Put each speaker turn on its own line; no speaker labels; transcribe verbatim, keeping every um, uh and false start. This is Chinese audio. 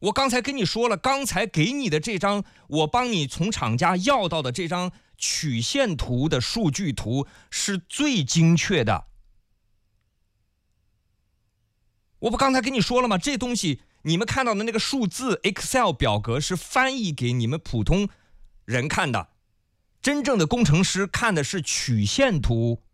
我刚才跟你说了，刚才给你的这张，我帮你从厂家要到的这张曲线图的数据图是最精确的。我不刚才跟你说了吗？这东西你们看到的那个数字 Excel 表格是翻译给你们普通人看的，真正的工程师看的是曲线图。